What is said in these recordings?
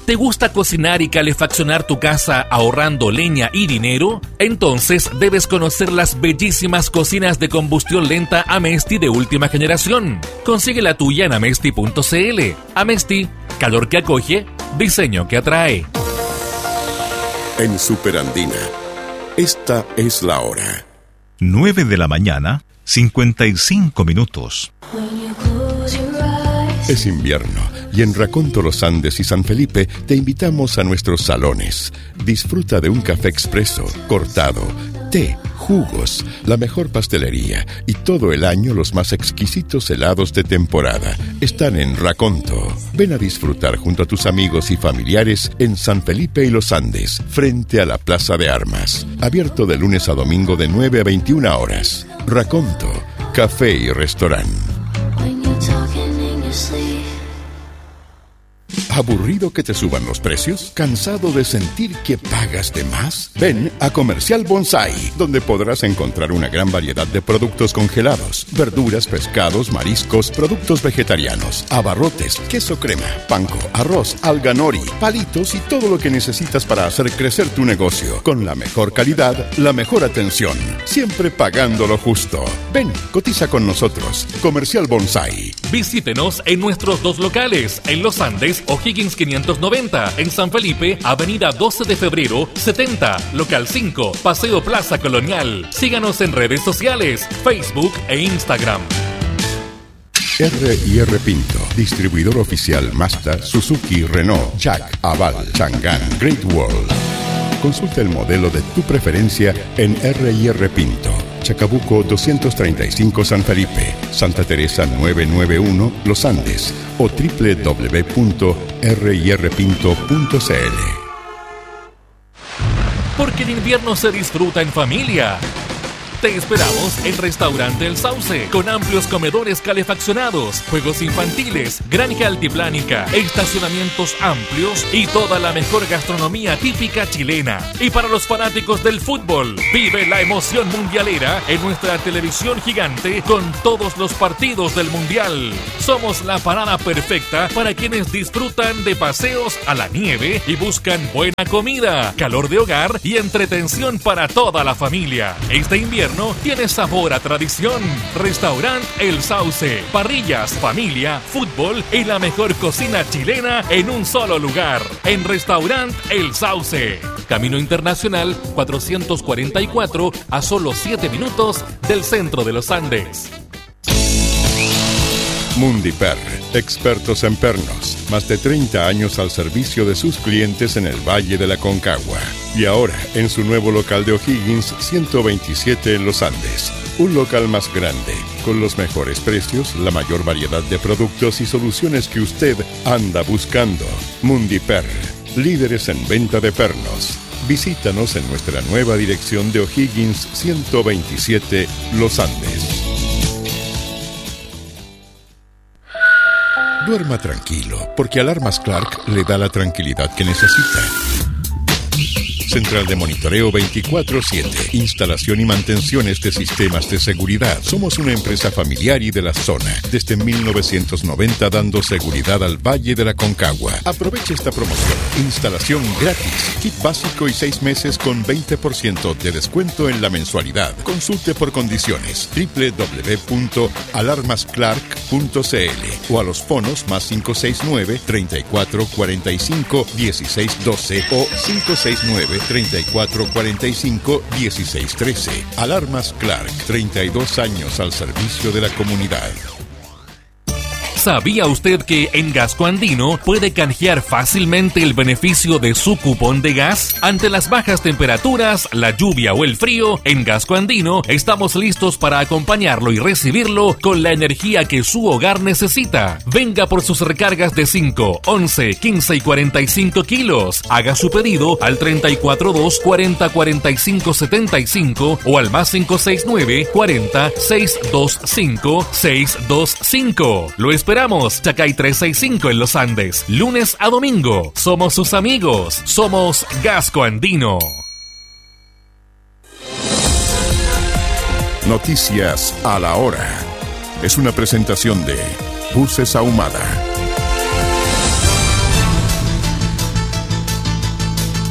¿Te gusta cocinar y calefaccionar tu casa ahorrando leña y dinero? Entonces debes conocer las bellísimas cocinas de combustión lenta Amesti de última generación. Consigue la tuya en amesti.cl. Amesti, calor que acoge, diseño que atrae. En Superandina, esta es la hora. 9 de la mañana, 55 minutos. Es invierno y en Raconto, Los Andes y San Felipe te invitamos a nuestros salones. Disfruta de un café expreso, cortado, té, jugos, la mejor pastelería y todo el año los más exquisitos helados de temporada. Están en Raconto. Ven a disfrutar junto a tus amigos y familiares en San Felipe y Los Andes, frente a la Plaza de Armas. Abierto de lunes a domingo de 9 a 21 horas. Raconto, café y restaurante. ¿Aburrido que te suban los precios? ¿Cansado de sentir que pagas de más? Ven a Comercial Bonsai, donde podrás encontrar una gran variedad de productos congelados, verduras, pescados, mariscos, productos vegetarianos, abarrotes, queso crema, panko, arroz, alga nori, palitos y todo lo que necesitas para hacer crecer tu negocio. Con la mejor calidad, la mejor atención, siempre pagando lo justo. Ven, cotiza con nosotros. Comercial Bonsai. Visítenos en nuestros dos locales, en Los Andes, O'Higgins 590, en San Felipe, Avenida 12 de Febrero, 70, Local 5, Paseo Plaza Colonial. Síganos en redes sociales, Facebook e Instagram. R&R Pinto, distribuidor oficial Mazda, Suzuki, Renault, Jack, Aval, Chang'an, Great Wall. Consulta el modelo de tu preferencia en R&R Pinto. Chacabuco 235 San Felipe, Santa Teresa 991 Los Andes o www.rirpinto.cl. Porque el invierno se disfruta en familia. Te esperamos en Restaurante El Sauce, con amplios comedores calefaccionados, juegos infantiles, granja altiplánica, estacionamientos amplios y toda la mejor gastronomía típica chilena. Y para los fanáticos del fútbol, vive la emoción mundialera en nuestra televisión gigante con todos los partidos del Mundial. Somos la parada perfecta para quienes disfrutan de paseos a la nieve y buscan buena comida, calor de hogar y entretención para toda la familia. Este invierno tiene sabor a tradición. Restaurant El Sauce, parrillas, familia, fútbol y la mejor cocina chilena en un solo lugar. En Restaurant El Sauce, Camino Internacional 444, a solo 7 minutos del centro de Los Andes. Mundiper, expertos en pernos, más de 30 años al servicio de sus clientes en el Valle de la Concagua. Y ahora, en su nuevo local de O'Higgins 127 en Los Andes. Un local más grande, con los mejores precios, la mayor variedad de productos y soluciones que usted anda buscando. Mundiper, líderes en venta de pernos. Visítanos en nuestra nueva dirección de O'Higgins 127 Los Andes. Duerma tranquilo, porque Alarmas Clark le da la tranquilidad que necesita. Central de monitoreo 24/7. Instalación y mantenciones de sistemas de seguridad. Somos una empresa familiar y de la zona. Desde 1990 dando seguridad al Valle de la Concagua. Aproveche esta promoción. Instalación gratis. Kit básico y 6 meses con 20% de descuento en la mensualidad. Consulte por condiciones. www.alarmasclark.cl o a los fonos más 569 34 45 16 12 o 569 34 45 16 13. Alarmas Clark, 32 años al servicio de la comunidad. ¿Sabía usted que en Gasco Andino puede canjear fácilmente el beneficio de su cupón de gas? Ante las bajas temperaturas, la lluvia o el frío, en Gasco Andino estamos listos para acompañarlo y recibirlo con la energía que su hogar necesita. Venga por sus recargas de 5, 11, 15 y 45 kilos. Haga su pedido al 342 40 45 75 o al más 569 40 625 625. Lo esperamos, Chacay 365 en Los Andes, lunes a domingo. Somos sus amigos, somos Gasco Andino. Noticias a la hora. Es una presentación de Buses Ahumada.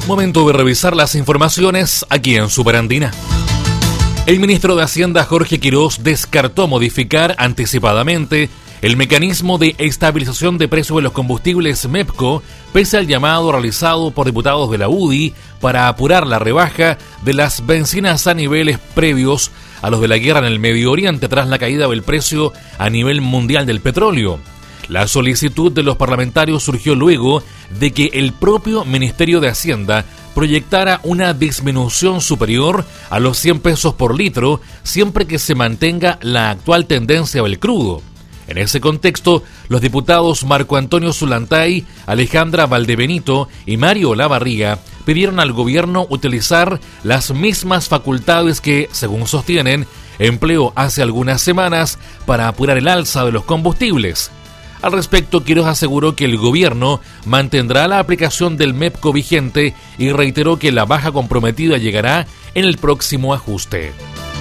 Momento de revisar las informaciones aquí en Superandina. El ministro de Hacienda, Jorge Quirós, descartó modificar anticipadamente el mecanismo de estabilización de precios de los combustibles MEPCO, pese al llamado realizado por diputados de la UDI para apurar la rebaja de las bencinas a niveles previos a los de la guerra en el Medio Oriente tras la caída del precio a nivel mundial del petróleo. La solicitud de los parlamentarios surgió luego de que el propio Ministerio de Hacienda proyectara una disminución superior a los 100 pesos por litro siempre que se mantenga la actual tendencia del crudo. En ese contexto, los diputados Marco Antonio Zulantay, Alejandra Valdebenito y Mario Olavarría pidieron al gobierno utilizar las mismas facultades que, según sostienen, empleó hace algunas semanas para apurar el alza de los combustibles. Al respecto, Quirós aseguró que el gobierno mantendrá la aplicación del MEPCO vigente y reiteró que la baja comprometida llegará en el próximo ajuste.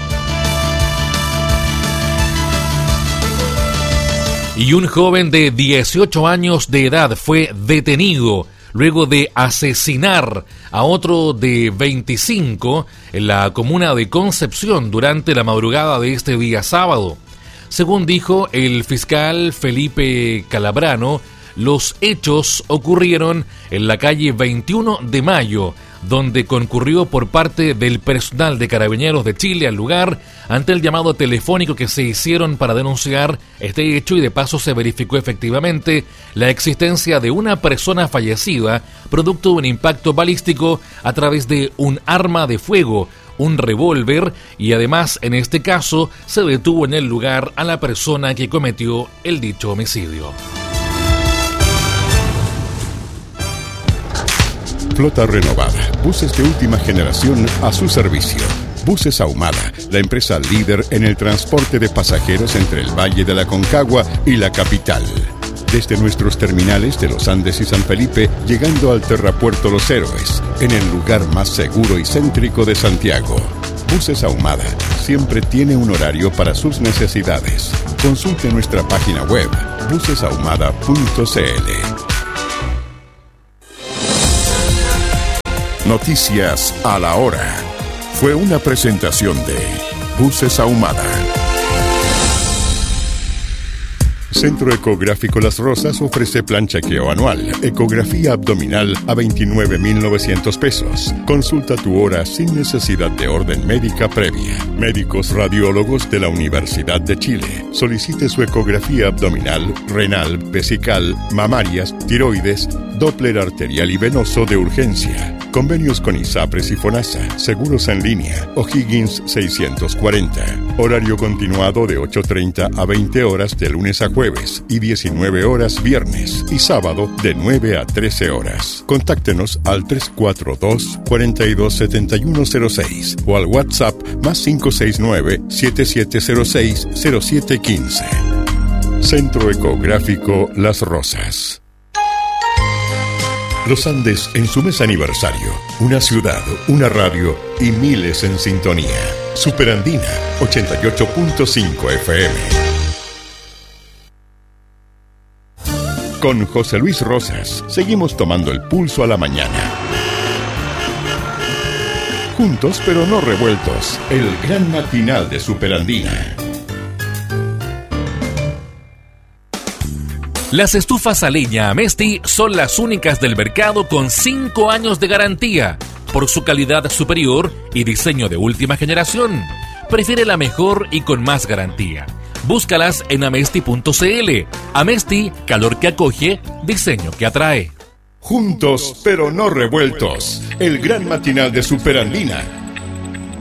Y un joven de 18 años de edad fue detenido luego de asesinar a otro de 25 en la comuna de Concepción durante la madrugada de este día sábado. Según dijo el fiscal Felipe Calabrano, los hechos ocurrieron en la calle 21 de Mayo, donde concurrió por parte del personal de Carabineros de Chile al lugar ante el llamado telefónico que se hicieron para denunciar este hecho, y de paso se verificó efectivamente la existencia de una persona fallecida producto de un impacto balístico a través de un arma de fuego, un revólver, y además en este caso se detuvo en el lugar a la persona que cometió el dicho homicidio. Flota renovada, buses de última generación a su servicio. Buses Ahumada, la empresa líder en el transporte de pasajeros entre el Valle de la Concagua y la capital. Desde nuestros terminales de Los Andes y San Felipe, llegando al Terrapuerto Los Héroes, en el lugar más seguro y céntrico de Santiago. Buses Ahumada siempre tiene un horario para sus necesidades. Consulte nuestra página web, bucesahumada.cl. Noticias a la hora. Fue una presentación de Buses Ahumada. Centro Ecográfico Las Rosas ofrece plan chequeo anual, ecografía abdominal a 29,900 pesos. Consulta tu hora sin necesidad de orden médica previa. Médicos radiólogos de la Universidad de Chile. Solicite su ecografía abdominal, renal, vesical, mamarias, tiroides, Doppler arterial y venoso de urgencia. Convenios con ISAPRES y FONASA. Seguros en línea. O'Higgins 640. Horario continuado de 8:30 a 20 horas de lunes a jueves y 19 horas viernes y sábado de 9 a 13 horas. Contáctenos al 342-427106 o al WhatsApp más 569-7706-0715. Centro Ecográfico Las Rosas. Los Andes en su mes aniversario. Una ciudad, una radio y miles en sintonía. Superandina 88.5 FM. Con José Luis Rosas, seguimos tomando el pulso a la mañana. Juntos pero no revueltos, el gran matinal de Superandina. Las estufas a leña Amesti son las únicas del mercado con 5 años de garantía por su calidad superior y diseño de última generación. Prefiere la mejor y con más garantía. Búscalas en amesti.cl. Amesti, calor que acoge, diseño que atrae. Juntos pero no revueltos, el gran matinal de Superandina